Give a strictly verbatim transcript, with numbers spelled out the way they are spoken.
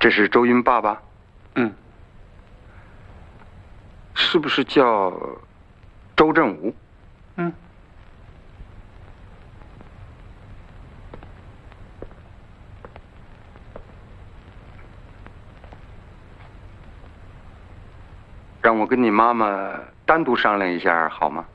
这是周云爸爸？ 嗯。 是不是叫周振武？ 嗯。 让我跟你妈妈单独商量一下，好吗？